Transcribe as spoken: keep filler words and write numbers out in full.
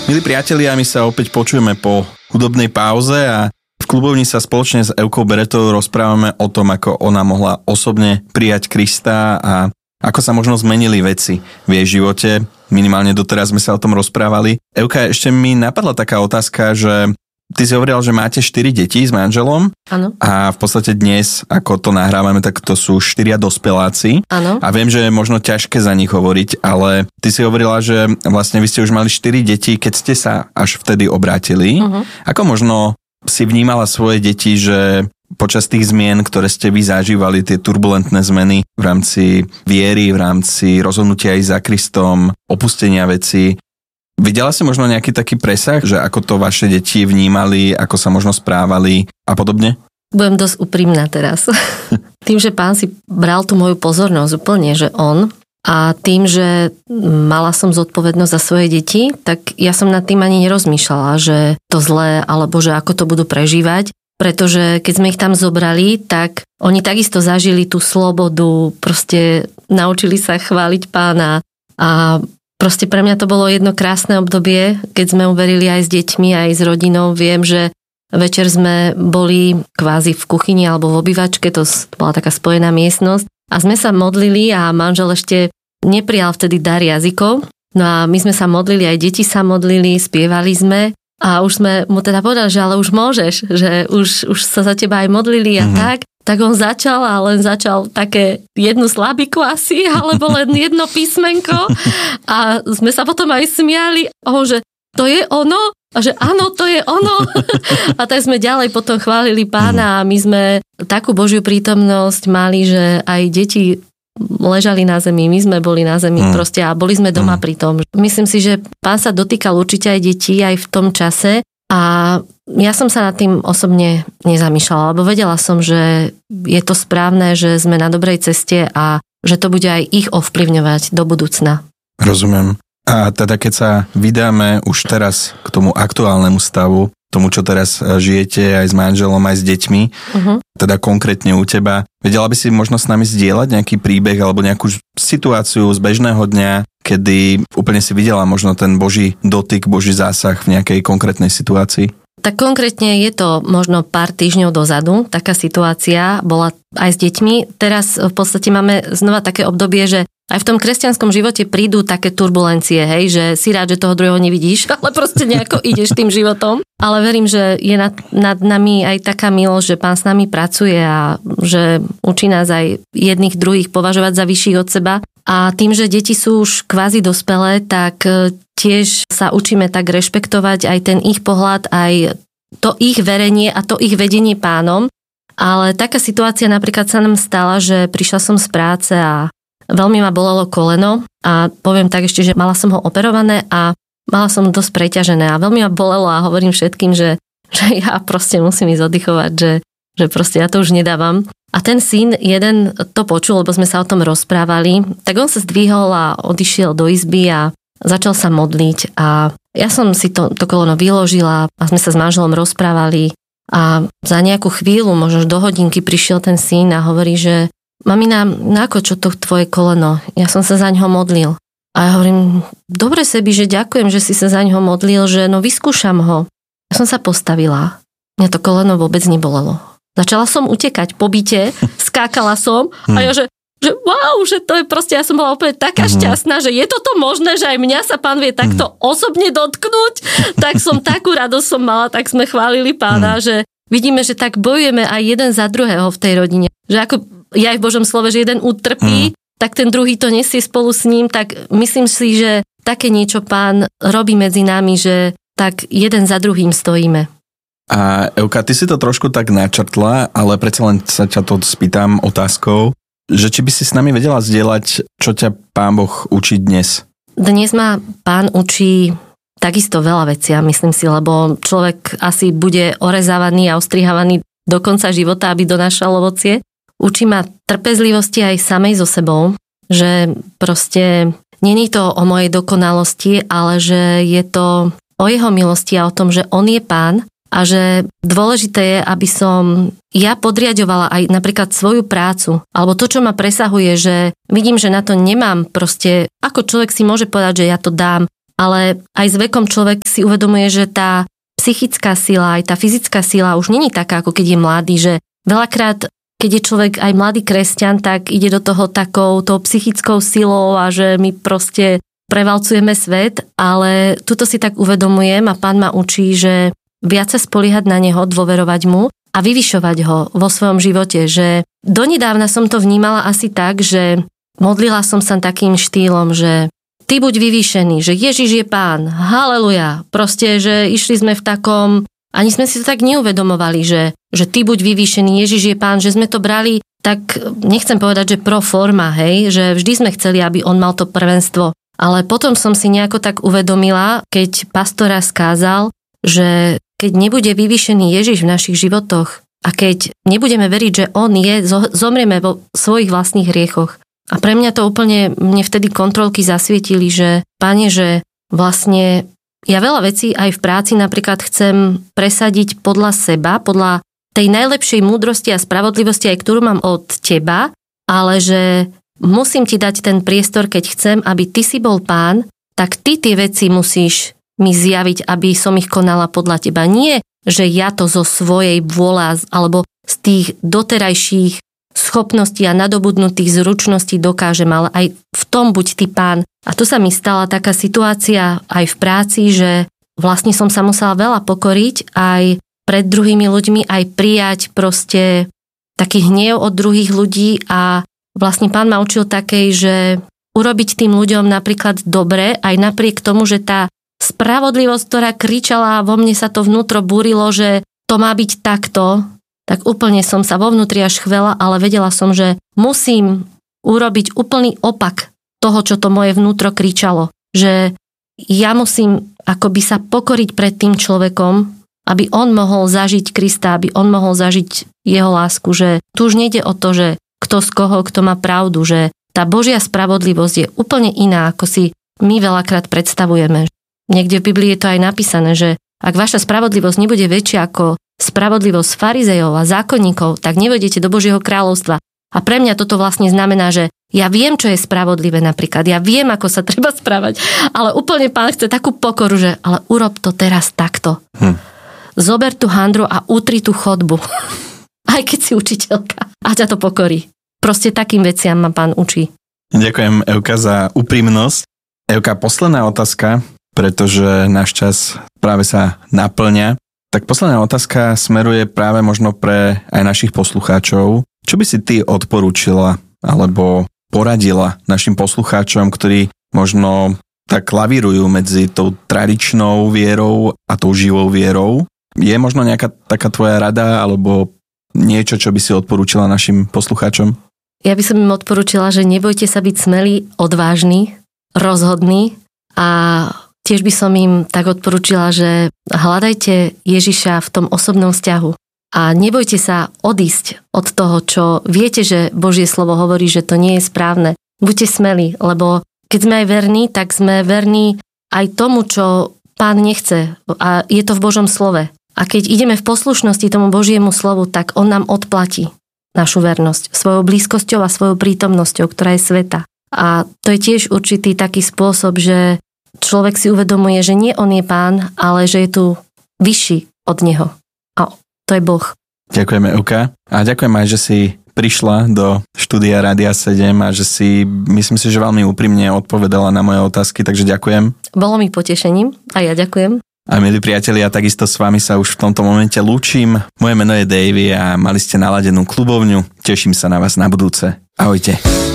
Milí priatelia, my sa opäť počujeme po hudobnej pauze a v klubovni sa spoločne s Evkou Beretovou rozprávame o tom, ako ona mohla osobne prijať Krista a ako sa možno zmenili veci v jej živote. Minimálne doteraz sme sa o tom rozprávali. Evka, ešte mi napadla taká otázka, že ty si hovorila, že máte štyri deti s manželom. Áno. A v podstate dnes, ako to nahrávame, tak to sú štyria dospeláci. Áno. A viem, že je možno ťažké za nich hovoriť, ale ty si hovorila, že vlastne vy ste už mali štyri deti, keď ste sa až vtedy obrátili. Uh-huh. Ako možno si vnímala svoje deti, že počas tých zmien, ktoré ste vy zažívali, tie turbulentné zmeny v rámci viery, v rámci rozhodnutia ísť za Kristom, opustenia vecí, videla si možno nejaký taký presah, že ako to vaše deti vnímali, ako sa možno správali a podobne? Budem dosť úprimná teraz. Tým, že pán si bral tú moju pozornosť úplne, že on, a tým, že mala som zodpovednosť za svoje deti, tak ja som nad tým ani nerozmýšľala, že to zlé, alebo že ako to budú prežívať, pretože keď sme ich tam zobrali, tak oni takisto zažili tú slobodu, proste naučili sa chváliť pána a proste pre mňa to bolo jedno krásne obdobie, keď sme uverili aj s deťmi, aj s rodinou. Viem, že večer sme boli kvázi v kuchyni alebo v obývačke, to bola taká spojená miestnosť. A sme sa modlili a manžel ešte neprijal vtedy dar jazykov. No a my sme sa modlili, aj deti sa modlili, spievali sme. A už sme mu teda povedali, že ale už môžeš, že už, už sa za teba aj modlili a mm-hmm. tak. Tak on začal a len začal také jednu slabiku asi, alebo len jedno písmenko a sme sa potom aj smiali, oh, že to je ono a že áno, to je ono a tak sme ďalej potom chválili pána a my sme takú Božiu prítomnosť mali, že aj deti ležali na zemi, my sme boli na zemi mm. proste a boli sme doma mm. pri tom. Myslím si, že pán sa dotýkal určite aj detí aj v tom čase. A ja som sa nad tým osobne nezamýšľala, lebo vedela som, že je to správne, že sme na dobrej ceste a že to bude aj ich ovplyvňovať do budúcna. Rozumiem. A teda keď sa vydáme už teraz k tomu aktuálnemu stavu, tomu, čo teraz žijete aj s manželom, aj s deťmi, uh-huh. teda konkrétne u teba, vedela by si možno s nami zdieľať nejaký príbeh alebo nejakú situáciu z bežného dňa, kedy úplne si videla možno ten Boží dotyk, Boží zásah v nejakej konkrétnej situácii? Tak konkrétne je to možno pár týždňov dozadu, taká situácia bola aj s deťmi. Teraz v podstate máme znova také obdobie, že aj v tom kresťanskom živote prídu také turbulencie, hej, že si rád, že toho druhého nevidíš, ale proste nejako ideš tým životom. Ale verím, že je nad, nad nami aj taká milosť, že pán s nami pracuje a že učí nás aj jedných druhých považovať za vyšších od seba. A tým, že deti sú už kvázi dospelé, tak tiež sa učíme tak rešpektovať aj ten ich pohľad, aj to ich verenie a to ich vedenie pánom. Ale taká situácia napríklad sa nám stala, že prišla som z práce a veľmi ma bolelo koleno a poviem tak ešte, že mala som ho operované a mala som dosť preťažené a veľmi ma bolelo a hovorím všetkým, že, že ja proste musím ísť oddychovať, že, že proste ja to už nedávam. A ten syn jeden to počul, lebo sme sa o tom rozprávali, tak on sa zdvihol a odišiel do izby a začal sa modliť a ja som si to, to koleno vyložila a sme sa s manželom rozprávali a za nejakú chvíľu, možno do hodinky prišiel ten syn a hovorí, že mamina, náko čo to tvoje koleno? Ja som sa za ňoho modlil. A ja hovorím, dobre Sebi, že ďakujem, že si sa za ňoho modlil, že no vyskúšam ho. Ja som sa postavila. Mňa to koleno vôbec nebolelo. Začala som utekať po byte, skákala som a ja, že, že wow, že to je proste, ja som bola úplne taká šťastná, že je toto možné, že aj mňa sa pán vie takto osobne dotknúť. Tak som takú radosť som mala, tak sme chválili pána, že vidíme, že tak bojujeme aj jeden za druhého v tej rodine. Že ako ja aj v Božom slove, že jeden utrpí, mm. tak ten druhý to nesie spolu s ním, tak myslím si, že také niečo pán robí medzi nami, že tak jeden za druhým stojíme. A Evka, ty si to trošku tak načrtla, ale predsa len sa ťa to spýtam otázkou, že či by si s nami vedela zdieľať, čo ťa pán Boh učí dnes? Dnes ma pán učí takisto veľa vecí, myslím si, lebo človek asi bude orezávaný a ostrihávaný do konca života, aby donášal ovocie. Učí ma trpezlivosti aj samej so sebou, že proste nie je to o mojej dokonalosti, ale že je to o jeho milosti a o tom, že on je pán a že dôležité je, aby som ja podriaďovala aj napríklad svoju prácu, alebo to, čo ma presahuje, že vidím, že na to nemám proste, ako človek si môže povedať, že ja to dám ale aj s vekom človek si uvedomuje, že tá psychická sila, aj tá fyzická sila už není taká, ako keď je mladý, že veľakrát, keď je človek aj mladý kresťan, tak ide do toho takou tou psychickou silou a že my proste prevalcujeme svet, ale tuto si tak uvedomujem a Pán ma učí, že viac sa spoliehať na neho, dôverovať mu a vyvyšovať ho vo svojom živote, že donedávna som to vnímala asi tak, že modlila som sa takým štýlom, že ty buď vyvýšený, že Ježiš je Pán, haleluja, proste, že išli sme v takom, ani sme si to tak neuvedomovali, že, že ty buď vyvýšený, Ježiš je Pán, že sme to brali tak, nechcem povedať, že pro forma, hej, že vždy sme chceli, aby on mal to prvenstvo. Ale potom som si nejako tak uvedomila, keď pastora skázal, že keď nebude vyvýšený Ježiš v našich životoch a keď nebudeme veriť, že on je, zomrieme vo svojich vlastných hriechoch. A pre mňa to úplne, mne vtedy kontrolky zasvietili, že Pane, že vlastne ja veľa vecí aj v práci napríklad chcem presadiť podľa seba, podľa tej najlepšej múdrosti a spravodlivosti, aj ktorú mám od teba, ale že musím ti dať ten priestor, keď chcem, aby ty si bol Pán, tak ty tie veci musíš mi zjaviť, aby som ich konala podľa teba. Nie, že ja to zo svojej vôle alebo z tých doterajších schopností a nadobudnutých zručností dokážem, ale aj v tom buď ty Pán. A tu sa mi stala taká situácia aj v práci, že vlastne som sa musela veľa pokoriť aj pred druhými ľuďmi, aj prijať proste taký hnev od druhých ľudí a vlastne Pán ma učil takej, že urobiť tým ľuďom napríklad dobre, aj napriek tomu, že tá spravodlivosť, ktorá kričala, vo mne sa to vnútro búrilo, že to má byť takto, tak úplne som sa vo vnútri až chvela, ale vedela som, že musím urobiť úplný opak toho, čo to moje vnútro kričalo. Že ja musím akoby sa pokoriť pred tým človekom, aby on mohol zažiť Krista, aby on mohol zažiť jeho lásku, že tu už nejde o to, že kto z koho, kto má pravdu, že tá Božia spravodlivosť je úplne iná, ako si my veľakrát predstavujeme. Niekde v Biblii je to aj napísané, že ak vaša spravodlivosť nebude väčšia ako spravodlivosť farizejov a zákonníkov, tak nevojdete do Božieho kráľovstva. A pre mňa toto vlastne znamená, že ja viem, čo je spravodlivé napríklad, ja viem, ako sa treba správať, ale úplne Pán chce takú pokoru, že ale urob to teraz takto. Hm. Zober tú handru a utri tú chodbu. Aj keď si učiteľka. A ťa to pokorí. Proste takým veciam ma Pán učí. Ďakujem, Evka, za úprimnosť. Evka, posledná otázka, pretože náš čas práve sa naplňa. Tak posledná otázka smeruje práve možno pre aj našich poslucháčov. Čo by si ty odporúčila alebo poradila našim poslucháčom, ktorí možno tak lavírujú medzi tou tradičnou vierou a tou živou vierou? Je možno nejaká taká tvoja rada alebo niečo, čo by si odporúčila našim poslucháčom? Ja by som im odporúčila, že nebojte sa byť smelí, odvážni, rozhodní a tiež by som im tak odporúčila, že hľadajte Ježiša v tom osobnom vzťahu a nebojte sa odísť od toho, čo viete, že Božie slovo hovorí, že to nie je správne. Buďte smelí, lebo keď sme aj verní, tak sme verní aj tomu, čo Pán nechce a je to v Božom slove. A keď ideme v poslušnosti tomu Božiemu slovu, tak on nám odplatí našu vernosť svojou blízkosťou a svojou prítomnosťou, ktorá je sveta. A to je tiež určitý taký spôsob, že človek si uvedomuje, že nie on je Pán, ale že je tu vyšší od neho. A to je Boh. Ďakujeme, Euka. A ďakujem aj, že si prišla do štúdia Rádia sedem a že si, myslím si, že veľmi úprimne odpovedala na moje otázky, takže ďakujem. Bolo mi potešením a ja ďakujem. A milí priatelia, takisto s vami sa už v tomto momente lúčim. Moje meno je Davey a mali ste naladenú klubovňu. Teším sa na vás na budúce. Ahojte.